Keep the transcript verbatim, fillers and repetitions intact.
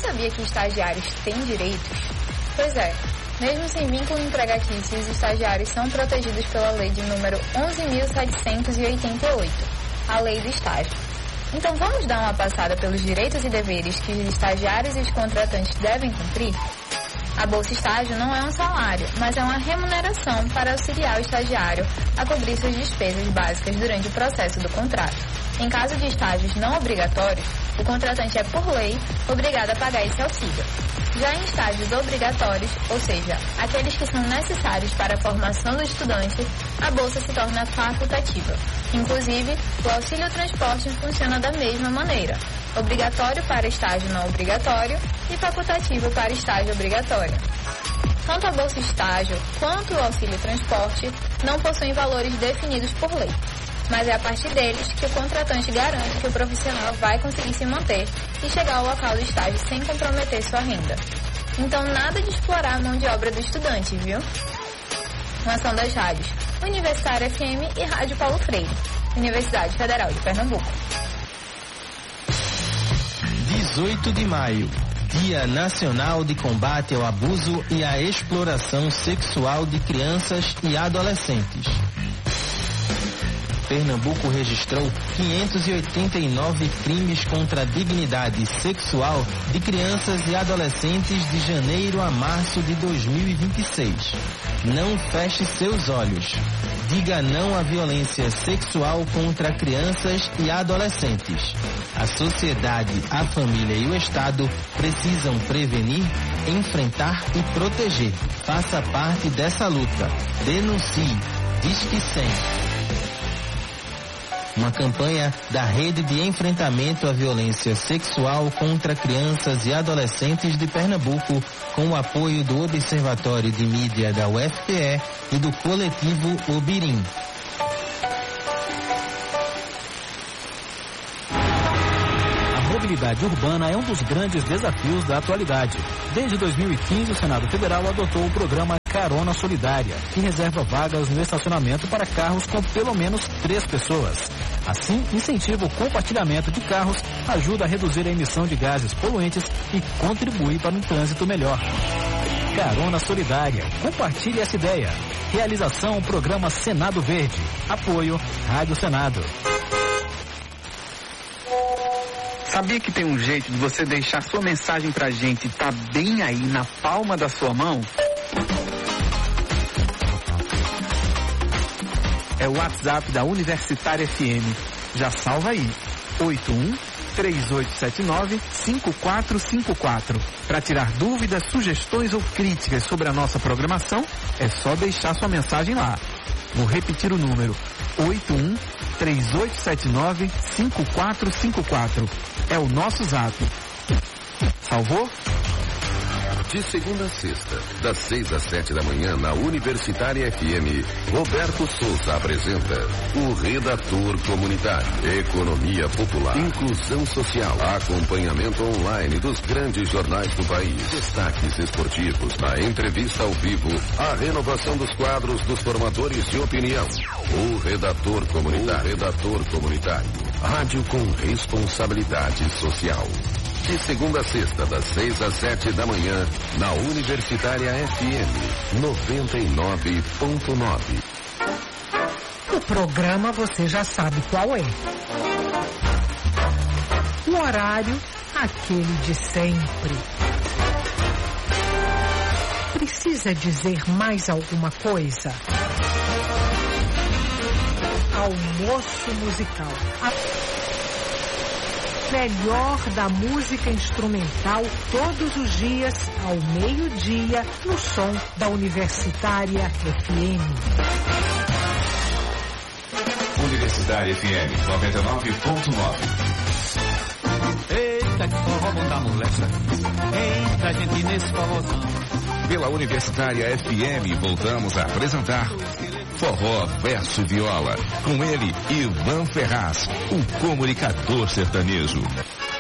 sabia que estagiários têm direitos? Pois é, mesmo sem vínculo empregatício, os estagiários são protegidos pela lei de número onze mil setecentos e oitenta e oito, a Lei do Estágio. Então vamos dar uma passada pelos direitos e deveres que os estagiários e os contratantes devem cumprir? A Bolsa Estágio não é um salário, mas é uma remuneração para auxiliar o estagiário a cobrir suas despesas básicas durante o processo do contrato. Em caso de estágios não obrigatórios, o contratante é, por lei, obrigado a pagar esse auxílio. Já em estágios obrigatórios, ou seja, aqueles que são necessários para a formação do estudante, a bolsa se torna facultativa. Inclusive, o auxílio transporte funciona da mesma maneira, obrigatório para estágio não obrigatório e facultativo para estágio obrigatório. Tanto a bolsa estágio quanto o auxílio transporte não possuem valores definidos por lei, mas é a partir deles que o contratante garante que o profissional vai conseguir se manter e chegar ao local do estágio sem comprometer sua renda. Então, nada de explorar a mão de obra do estudante, viu? Uma ação das rádios Universitária F M e Rádio Paulo Freire, Universidade Federal de Pernambuco. dezoito de maio, Dia Nacional de Combate ao Abuso e à Exploração Sexual de Crianças e Adolescentes. Pernambuco registrou quinhentos e oitenta e nove crimes contra a dignidade sexual de crianças e adolescentes de janeiro a março de dois mil e vinte e seis. Não feche seus olhos. Diga não à violência sexual contra crianças e adolescentes. A sociedade, a família e o Estado precisam prevenir, enfrentar e proteger. Faça parte dessa luta. Denuncie. Disque cem. Uma campanha da Rede de Enfrentamento à Violência Sexual contra Crianças e Adolescentes de Pernambuco, com o apoio do Observatório de Mídia da U F P E e do Coletivo Obirim. A mobilidade urbana é um dos grandes desafios da atualidade. Desde dois mil e quinze, o Senado Federal adotou o programa Carona Solidária, que reserva vagas no estacionamento para carros com pelo menos três pessoas. Assim, incentiva o compartilhamento de carros, ajuda a reduzir a emissão de gases poluentes e contribui para um trânsito melhor. Carona Solidária. Compartilhe essa ideia. Realização Programa Senado Verde. Apoio Rádio Senado. Sabia que tem um jeito de você deixar sua mensagem pra gente tá bem aí na palma da sua mão? É o WhatsApp da Universitária F M. Já salva aí. oito um, três oito sete nove, cinco quatro cinco quatro. Para tirar dúvidas, sugestões ou críticas sobre a nossa programação, é só deixar sua mensagem lá. Vou repetir o número. oito um, três oito sete nove, cinco quatro cinco quatro. É o nosso zap. Salvou? De segunda a sexta, das seis às sete da manhã, na Universitária F M, Roberto Souza apresenta o Redator Comunitário. Economia popular, inclusão social, acompanhamento online dos grandes jornais do país, destaques esportivos, a entrevista ao vivo, a renovação dos quadros dos formadores de opinião. O Redator Comunitário. O Redator Comunitário. Rádio com responsabilidade social. De segunda a sexta, das seis às sete da manhã, na Universitária F M, noventa e nove ponto nove. O programa você já sabe qual é. O horário, aquele de sempre. Precisa dizer mais alguma coisa? Almoço musical. A melhor da música instrumental todos os dias ao meio-dia no som da Universitária F M. Universitária F M noventa e nove ponto nove. Eita, que forró bom da molesta. Eita, gente, nesse forrozão. Pela Universitária F M voltamos a apresentar Forró Verso Viola. Com ele, Ivan Ferraz, o comunicador sertanejo.